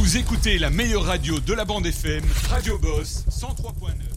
Vous écoutez la meilleure radio de la bande FM, Radio Boss 103.9.